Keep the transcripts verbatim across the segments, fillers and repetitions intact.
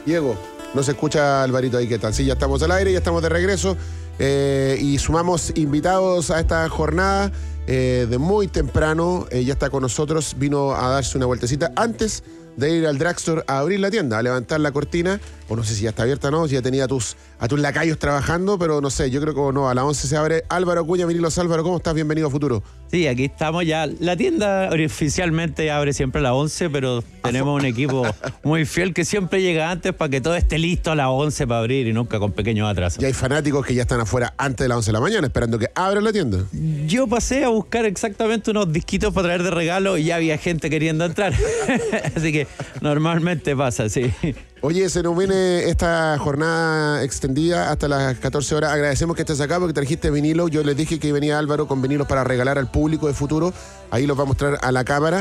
Diego, no se escucha Alvarito ahí, ¿qué tal? Sí, ya estamos al aire, ya estamos de regreso eh, y sumamos invitados a esta jornada eh, de muy temprano. Eh, ya está con nosotros, vino a darse una vueltecita antes de ir al drugstore a abrir la tienda, a levantar la cortina, o no sé si ya está abierta o no, si ya tenía a tus, a tus lacayos trabajando, pero no sé, yo creo que no, a las once se abre. Álvaro Acuña, Vinilos. Álvaro, ¿cómo estás? Bienvenido a Futuro. Sí, aquí estamos ya. La tienda oficialmente abre siempre a las once, pero tenemos un equipo muy fiel que siempre llega antes para que todo esté listo a las once para abrir y nunca con pequeños atrasos. Y hay fanáticos que ya están afuera antes de las once de la mañana esperando que abran la tienda. Yo pasé a buscar exactamente unos disquitos para traer de regalo y ya había gente queriendo entrar. Así que normalmente pasa, sí. Oye, se nos viene esta jornada extendida hasta las catorce horas. Agradecemos que estés acá porque trajiste vinilo. Yo les dije que venía Álvaro con vinilos para regalar al público de Futuro. Ahí los va a mostrar a la cámara.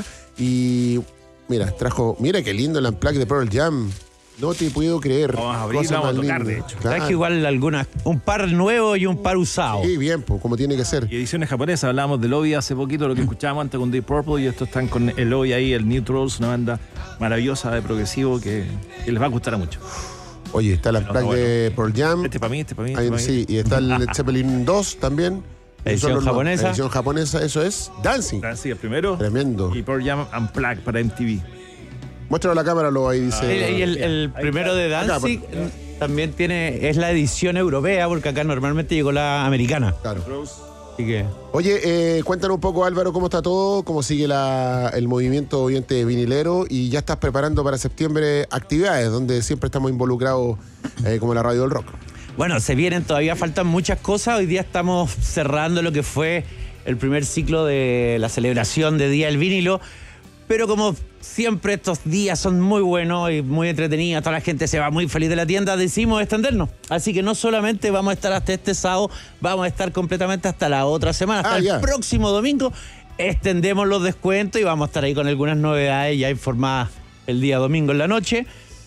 Y mira, trajo, mira qué lindo el Unplugged de Pearl Jam. No te puedo creer. Vamos a abrir, vamos a tocar, de hecho. Claro. Traje igual algunas, un par nuevo y un par usado. Sí, bien, pues, como tiene que ser. Y ediciones japonesas, hablábamos del Obi hace poquito, lo que escuchábamos antes con Deep Purple, y estos están con el Obi ahí, el Neutrals, una banda maravillosa de progresivo que, que les va a gustar a mucho. Oye, está el Unplugged bueno. de Pearl Jam. Este para mí, este para mí. Ahí, este sí, y está el Zeppelin dos también. Edición japonesa. La edición japonesa, eso es Dancing. Dancing, el primero. Tremendo. Y Pearl Jam Unplugged para M T V. Muéstralo a la cámara, lo ahí dice. Ah, y el, el primero de Danzig también tiene, es la edición europea, porque acá normalmente llegó la americana. Claro. Así que... Oye, eh, cuéntanos un poco, Álvaro, cómo está todo, cómo sigue la, el movimiento oyente vinilero, y ya estás preparando para septiembre actividades donde siempre estamos involucrados eh, como la Radio del Rock. Bueno, se vienen, todavía faltan muchas cosas. Hoy día estamos cerrando lo que fue el primer ciclo de la celebración de Día del Vinilo. Pero como siempre estos días son muy buenos y muy entretenidos, toda la gente se va muy feliz de la tienda, decidimos extendernos. Así que no solamente vamos a estar hasta este sábado, vamos a estar completamente hasta la otra semana, hasta ah, el yeah. próximo domingo. Extendemos los descuentos y vamos a estar ahí con algunas novedades ya informadas el día domingo en la noche.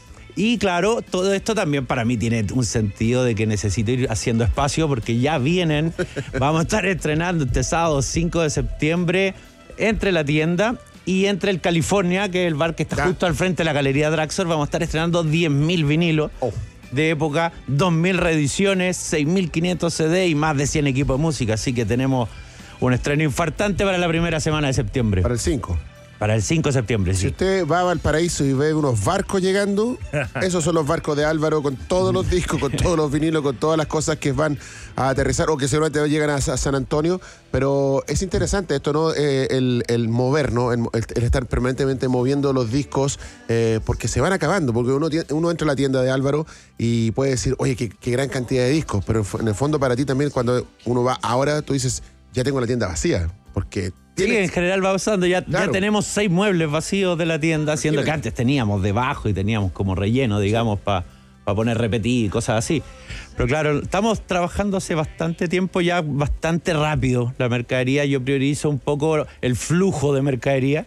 Y claro, todo esto también para mí tiene un sentido de que necesito ir haciendo espacio porque ya vienen, vamos a estar estrenando este sábado cinco de septiembre entre la tienda y entre el California, que es el bar que está ¿Ya? justo al frente de la Galería Drugstore. Vamos a estar estrenando diez mil vinilos oh. de época, dos mil reediciones, seis mil quinientos C D y más de cien equipos de música. Así que tenemos un estreno infartante para la primera semana de septiembre. Para el cinco. Para el cinco de septiembre, sí. Si usted va a Valparaíso y ve unos barcos llegando, esos son los barcos de Álvaro con todos los discos, con todos los vinilos, con todas las cosas que van a aterrizar o que seguramente llegan a, a San Antonio. Pero es interesante esto, ¿no? Eh, el, el mover, ¿no? El, el estar permanentemente moviendo los discos eh, porque se van acabando. Porque uno, uno entra a la tienda de Álvaro y puede decir, oye, qué, qué gran cantidad de discos. Pero en el fondo para ti también cuando uno va ahora, tú dices, ya tengo la tienda vacía. Porque sí, en general va pasando. Ya, claro. ya tenemos seis muebles vacíos de la tienda, siendo que antes teníamos debajo y teníamos como relleno, digamos, para pa poner repetir y cosas así. Pero claro, estamos trabajando hace bastante tiempo ya, bastante rápido la mercadería. Yo priorizo un poco el flujo de mercadería.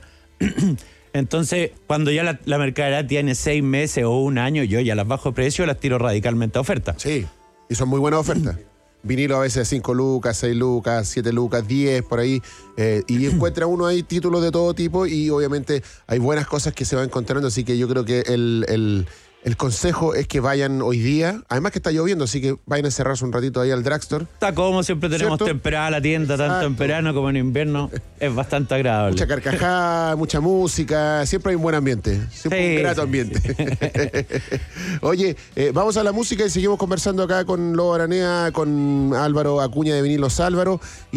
Entonces, cuando ya la, la mercadería tiene seis meses o un año, yo ya las bajo de precio y las tiro radicalmente a oferta. Sí, y son muy buenas ofertas. Vinilo a veces cinco lucas, seis lucas, siete lucas, diez por ahí. Eh, y encuentra uno ahí títulos de todo tipo y obviamente hay buenas cosas que se van encontrando. Así que yo creo que el, el, el consejo es que vayan hoy día. Además que está lloviendo, así que vayan a encerrarse un ratito ahí al drugstore. Está como siempre tenemos ¿cierto? Temperada la tienda, Exacto. tanto en verano como en invierno. Es bastante agradable. Mucha carcajada, mucha música. Siempre hay un buen ambiente. Siempre sí, un grato sí, ambiente. Sí. Oye, eh, vamos a la música y seguimos conversando acá con Lobo Aranea, con Álvaro Acuña de Vinilos Álvaro.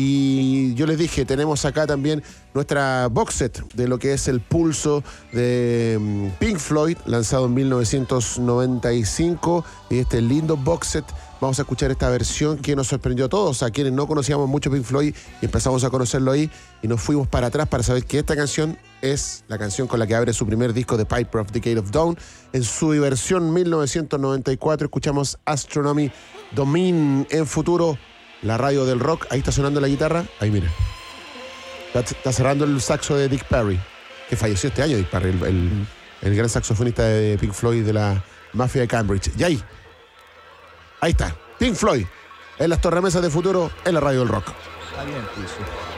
Y yo les dije, tenemos acá también nuestra box set de lo que es el pulso de Pink Floyd, lanzado en mil novecientos noventa y cinco. Y este lindo box set, vamos a escuchar esta versión que nos sorprendió a todos, a quienes no conocíamos mucho Pink Floyd y empezamos a conocerlo ahí y nos fuimos para atrás para saber que esta canción es la canción con la que abre su primer disco, The Piper of Decade of Dawn. En su versión mil novecientos noventa y cuatro escuchamos Astronomy Domine en Futuro, la radio del rock. Ahí está sonando la guitarra, ahí mira. Está, está cerrando el saxo de Dick Parry, que falleció este año Dick Parry, el, el, el gran saxofonista de Pink Floyd de la mafia de Cambridge. Y ahí, ahí está, Pink Floyd, en las tornamesas de Futuro, en la radio del rock. Está bien,